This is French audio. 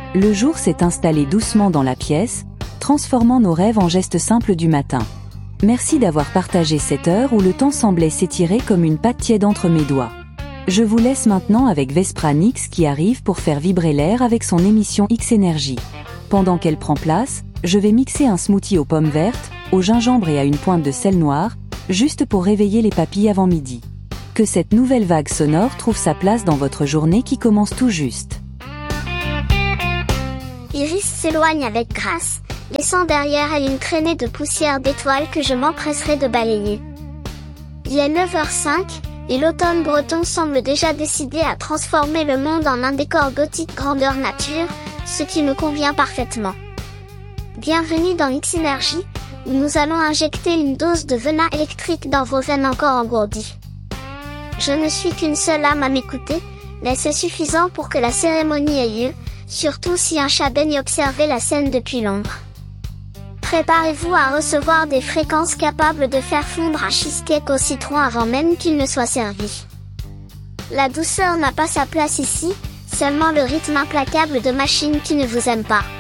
Le jour s'est installé doucement dans la pièce, transformant nos rêves en gestes simples du matin. Merci d'avoir partagé cette heure où le temps semblait s'étirer comme une pâte tiède entre mes doigts. Je vous laisse maintenant avec Vespra Nix qui arrive pour faire vibrer l'air avec son émission X-Énergie. Pendant qu'elle prend place, je vais mixer un smoothie aux pommes vertes, au gingembre et à une pointe de sel noir, juste pour réveiller les papilles avant midi. Que cette nouvelle vague sonore trouve sa place dans votre journée qui commence tout juste. Iris s'éloigne avec grâce, laissant derrière elle une traînée de poussière d'étoiles que je m'empresserai de balayer. Il est 9h05, et l'automne breton semble déjà décidé à transformer le monde en un décor gothique grandeur nature, ce qui me convient parfaitement. Bienvenue dans X-Énergie, où nous allons injecter une dose de venin électrique dans vos veines encore engourdies. Je ne suis qu'une seule âme à m'écouter, mais c'est suffisant pour que la cérémonie ait lieu, surtout si un chat baigne observer la scène depuis l'ombre. Préparez-vous à recevoir des fréquences capables de faire fondre un cheesecake au citron avant même qu'il ne soit servi. La douceur n'a pas sa place ici, seulement le rythme implacable de machines qui ne vous aiment pas.